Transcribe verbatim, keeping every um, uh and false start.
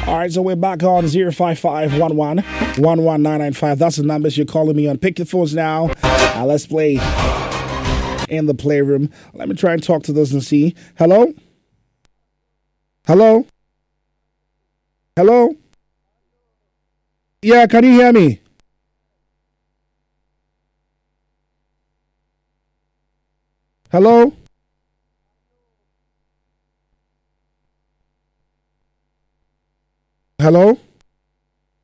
All right, so we're back on zero five five one one one one nine nine five. That's the numbers you're calling me on. Pick your phones now. Uh, let's play in the playroom. Let me try and talk to this and see. Hello? Hello? Hello? Yeah, can you hear me? Hello? Hello?